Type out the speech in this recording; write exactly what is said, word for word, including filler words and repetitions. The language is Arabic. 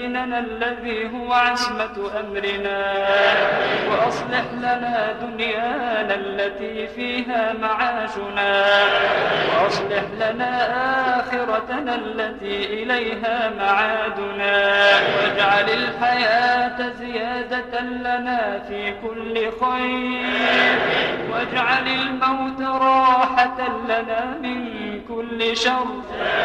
ديننا الذي هو عصمة أمرنا، وأصلح لنا دنيانا التي فيها معاشنا، وأصلح لنا آخرتنا التي إليها معادنا، واجعل الحياة زيادة لنا في كل خير، واجعل الموت راحة لنا من كل شر.